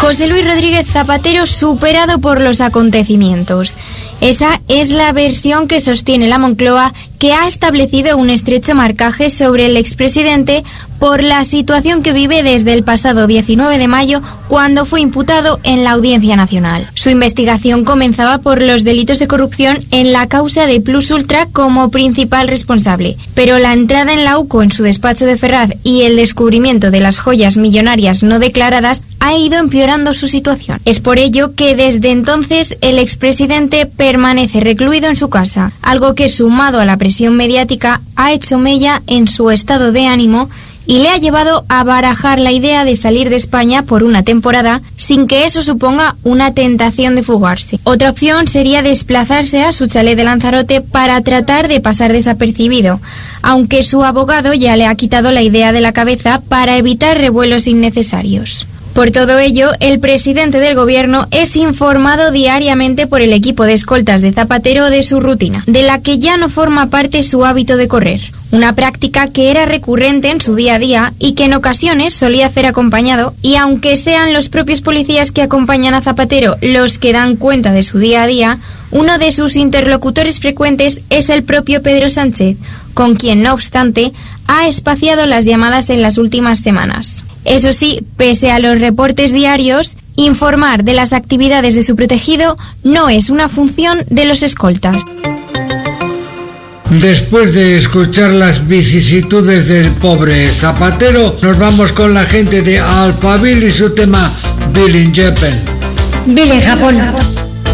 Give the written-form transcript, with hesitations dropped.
José Luis Rodríguez Zapatero superado por los acontecimientos. Esa es la versión que sostiene la Moncloa, que ha establecido un estrecho marcaje sobre el expresidente por la situación que vive desde el pasado 19 de mayo, cuando fue imputado en la Audiencia Nacional. Su investigación comenzaba por los delitos de corrupción en la causa de Plus Ultra como principal responsable, pero la entrada en la UCO en su despacho de Ferraz y el descubrimiento de las joyas millonarias no declaradas ha ido empeorando su situación. Es por ello que desde entonces el expresidente permanece recluido en su casa, algo que, sumado a la presión mediática, ha hecho mella en su estado de ánimo y le ha llevado a barajar la idea de salir de España por una temporada sin que eso suponga una tentación de fugarse. Otra opción sería desplazarse a su chalet de Lanzarote para tratar de pasar desapercibido, aunque su abogado ya le ha quitado la idea de la cabeza para evitar revuelos innecesarios. Por todo ello, el presidente del gobierno es informado diariamente por el equipo de escoltas de Zapatero de su rutina, de la que ya no forma parte su hábito de correr. Una práctica que era recurrente en su día a día y que en ocasiones solía hacer acompañado, y aunque sean los propios policías que acompañan a Zapatero los que dan cuenta de su día a día, uno de sus interlocutores frecuentes es el propio Pedro Sánchez, con quien, no obstante, ha espaciado las llamadas en las últimas semanas. Eso sí, pese a los reportes diarios, informar de las actividades de su protegido no es una función de los escoltas. Después de escuchar las vicisitudes del pobre Zapatero, nos vamos con la gente de Alphaville y su tema Bill in Japan. Bill en Japón.